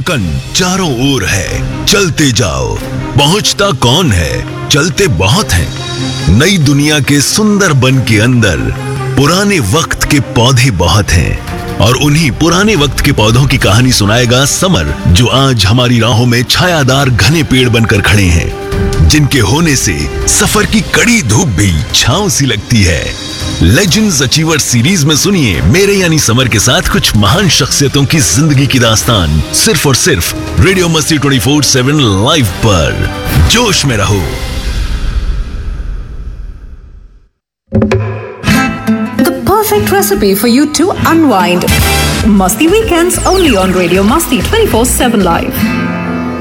ढक्कन चारों ओर है, चलते जाओ। पहुंचता कौन है, चलते बहुत हैं। नई दुनिया के सुंदर बन के अंदर पुराने वक्त के पौधे बहुत हैं, और उन्हीं पुराने वक्त के पौधों की कहानी सुनाएगा समर, जो आज हमारी राहों में छायादार घने पेड़ बनकर खड़े हैं, जिनके होने से सफर की कड़ी धूप भी छांव सी लगती है। लेजेंड्स अचीवर सीरीज में सुनिए मेरे यानी समर के साथ कुछ महान शख्सियतों की जिंदगी की दास्तान, सिर्फ और सिर्फ रेडियो मस्ती 24/7 लाइव पर। जोश में रहो। Perfect recipe for you to unwind. Masti Weekends only on Radio Masti 24/7 Live.